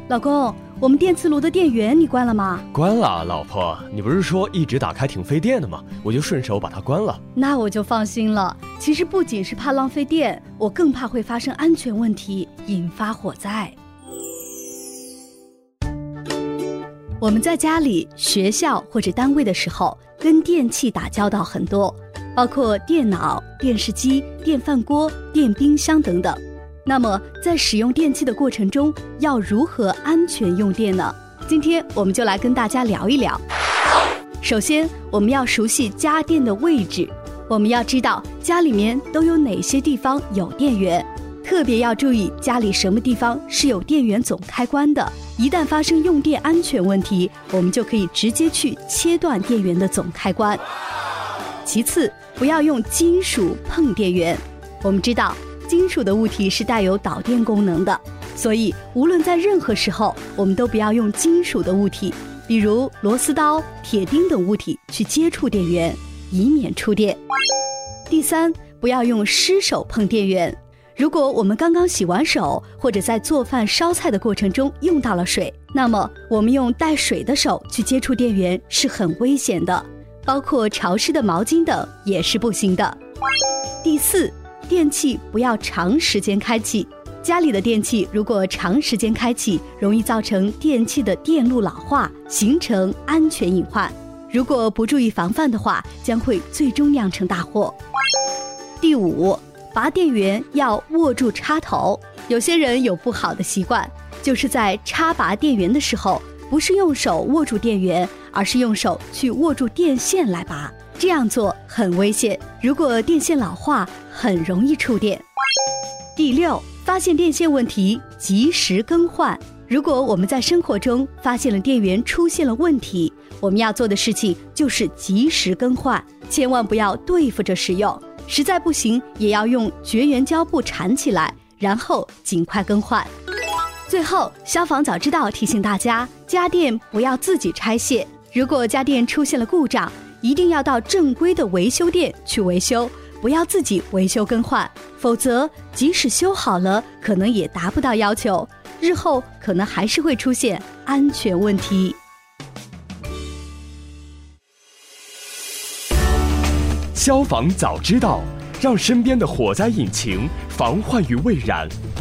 老公，我们电磁炉的电源你关了吗？ 关了，老婆，你不是说一直打开挺费电的吗？我就顺手把它关了。 那我就放心了。其实不仅是怕浪费电，我更怕会发生安全问题，引发火灾。我们在家里、学校或者单位的时候，跟电器打交道很多，包括电脑、电视机、电饭锅、电冰箱等等。那么在使用电器的过程中，要如何安全用电呢？今天我们就来跟大家聊一聊。首先，我们要熟悉家电的位置，我们要知道家里面都有哪些地方有电源，特别要注意家里什么地方是有电源总开关的。一旦发生用电安全问题，我们就可以直接去切断电源的总开关。其次，不要用金属碰电源。我们知道金属的物体是带有导电功能的，所以无论在任何时候，我们都不要用金属的物体，比如螺丝刀、铁钉等物体去接触电源，以免触电。第三，不要用湿手碰电源。如果我们刚刚洗完手，或者在做饭烧菜的过程中用到了水，那么我们用带水的手去接触电源是很危险的，包括潮湿的毛巾等也是不行的。第四，电器不要长时间开启。家里的电器如果长时间开启，容易造成电器的电路老化，形成安全隐患。如果不注意防范的话，将会最终酿成大祸。第五，拔电源要握住插头。有些人有不好的习惯，就是在插拔电源的时候，不是用手握住电源，而是用手去握住电线来拔。这样做很危险，如果电线老化，很容易触电。第六，发现电线问题，及时更换。如果我们在生活中发现了电源出现了问题，我们要做的事情就是及时更换，千万不要对付着使用，实在不行也要用绝缘胶布缠起来，然后尽快更换。最后，消防早知道提醒大家，家电不要自己拆卸，如果家电出现了故障，一定要到正规的维修店去维修，不要自己维修更换，否则即使修好了，可能也达不到要求，日后可能还是会出现安全问题。 消防早知道，让身边的火灾引擎防患于未然。